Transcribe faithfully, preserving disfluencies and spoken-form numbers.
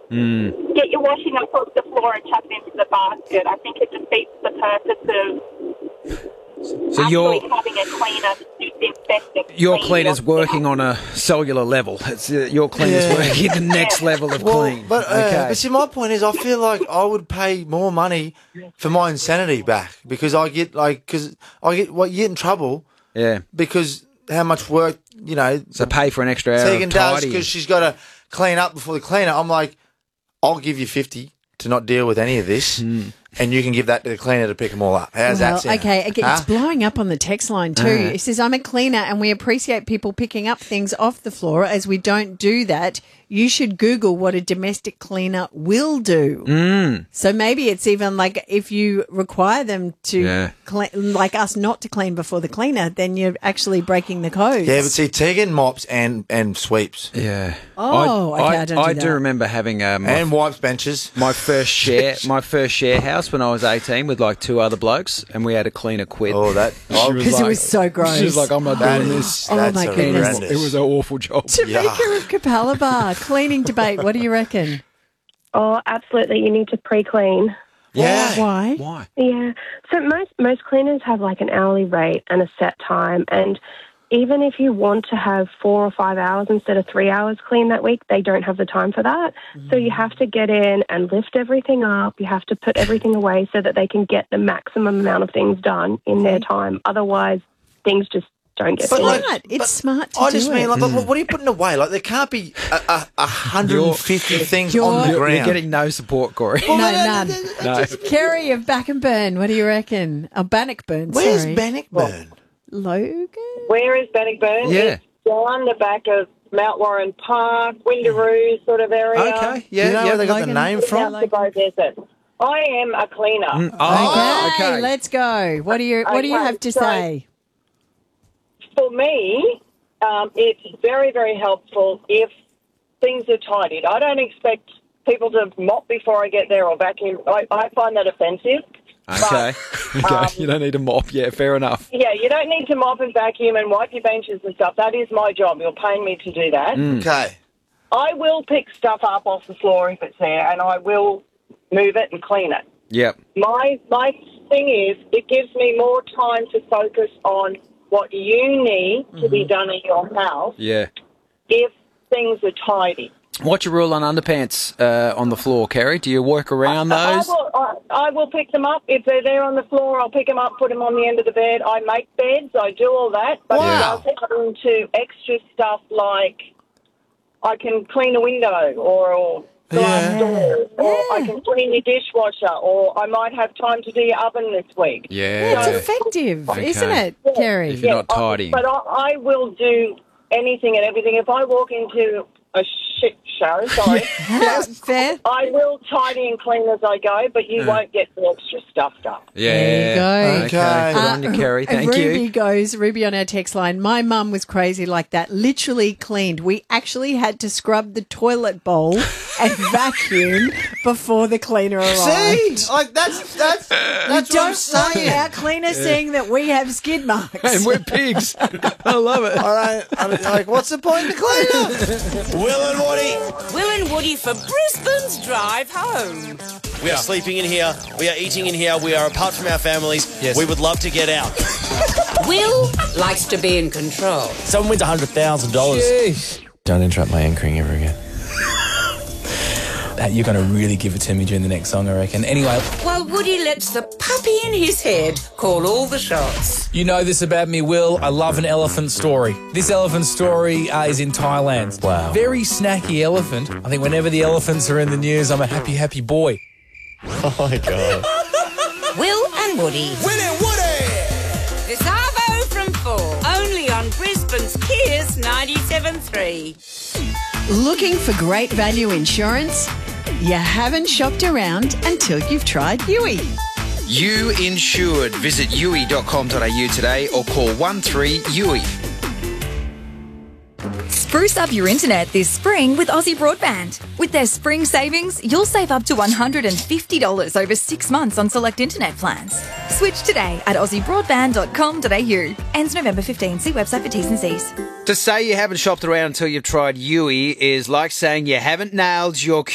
Mm. Get your washing across the floor and chuck it into the basket. I think it defeats the purpose of so actually you're, having a cleaner disinfecting. your cleaner's working on a cellular level. It's, uh, your cleaner's Yeah. working at the next level of Well, clean. but, uh, okay. but see, my point is, I feel like I would pay more money for my insanity back because I get like because I get what you get in trouble yeah. because how much work you know. So pay for an extra hour Tegan of does tidying. because she's got to clean up before the cleaner. I'm like, I'll give you fifty to not deal with any of this, Mm. and you can give that to the cleaner to pick them all up. How's well, that sound? okay, again, Huh? it's blowing up on the text line too. Uh. It says, I'm a cleaner and we appreciate people picking up things off the floor. As we don't do that, you should Google what a domestic cleaner will do. Mm. So maybe it's even like if you require them to, Yeah. cle- like us not to clean before the cleaner, then you're actually breaking the code. Yeah, but see, Tegan mops and and sweeps Yeah. Oh, I, okay, I, I don't do I that. do remember having um, my, and wipes benches. my first share my first share house when I was eighteen with like two other blokes, and we had to clean a quid. Oh, that She was Because it like- was so gross. She was like, I'm not that doing is this. Oh, that's my goodness. horrendous. It was an awful job. Tamika of Capalaba, cleaning debate. What do you reckon? Oh, absolutely. You need to pre-clean. Yeah. Why? Why? Yeah. So most most cleaners have like an hourly rate and a set time, and even if you want to have four or five hours instead of three hours clean that week, they don't have the time for that. Mm. So you have to get in and lift everything up. You have to put everything away so that they can get the maximum amount of things done in their time. Otherwise, things just don't get But finished. Smart. It's but smart to I do just it. mean, like, but what are you putting away? Like, there can't be a, a, a hundred and fifty things You're- on the You're, ground. you're getting no support, Corey. No, none. No. Kerry of Bannockburn, what do you reckon? Oh, Bannockburn, Where's sorry. Bannockburn? Logan? Where is Bannockburn? Yeah. It's down the back of Mount Warren Park, Windaroo sort of area. Okay. Yeah. Do you know yeah. where they got Logan. the name from? Down the Bow Desert. I am a cleaner. Mm, oh, okay, okay. let's go. What do you What do you Okay, have to so- say? For me, um, it's very, very helpful if things are tidied. I don't expect people to mop before I get there or vacuum. I, I find that offensive. Okay. But, okay. um, You don't need to mop. Yeah, fair enough. Yeah, you don't need to mop and vacuum and wipe your benches and stuff. That is my job. You're paying me to do that. Okay. I will pick stuff up off the floor if it's there, and I will move it and clean it. Yep. My my thing is, it gives me more time to focus on what you need to be done in your house Yeah. if things are tidy. What's your rule on underpants uh, on the floor, Kerry? Do you work around I those? will, I, I will pick them up. If they're there on the floor, I'll pick them up, put them on the end of the bed. I make beds. I do all that. But Wow. it does come into extra stuff like I can clean a window or, or glass Yeah. doors, or Yeah. I can clean your dishwasher, or I might have time to do your oven this week. Yeah. Yeah, So- it's effective, Okay. isn't it, Kerry? If you're not I- tidying. But I, I will do anything and everything. If I walk into a shit show, sorry, Yeah, fair. I will tidy and clean as I go, but you won't get the extra stuff done. Yeah. There you go. Okay. Okay. Good on you, Kerry. Uh, Thank Ruby you. goes, Ruby on our text line, my mum was crazy like that, literally cleaned. We actually had to scrub the toilet bowl and vacuum before the cleaner arrived. See, like that's that's that's what I'm Don't want saying. our cleaner seeing that we have skid marks. And we're pigs. I love it. I don't, I don't, like, what's the point of the cleaner? Will and Woody. Will and Woody for Brisbane's drive home. We are sleeping in here. We are eating in here. We are apart from our families. Yes. We would love to get out. Will likes to be in control. Someone wins one hundred thousand dollars. Don't interrupt my anchoring ever again. You're going to really give it to me during the next song, I reckon. Anyway, While Woody lets the puppy in his head call all the shots. you know this about me, Will. I love an elephant story. This elephant story uh, is in Thailand. Wow. Very snacky elephant. I think whenever the elephants are in the news, I'm a happy, happy boy. Oh my god. Will and Woody. Will and Woody. It's Arvo from four. Only on Brisbane's Kiers ninety-seven three. Looking for great value insurance? You haven't shopped around until you've tried U I. You insured. Visit u i dot com dot a u today or call one three U I. Spruce up your internet this spring with Aussie Broadband. With their spring savings, you'll save up to one hundred fifty dollars over six months on select internet plans. Switch today at aussie broadband dot com dot a u. Ends November fifteenth. See website for T's and C's. To say you haven't shopped around until you've tried U I is like saying you haven't nailed your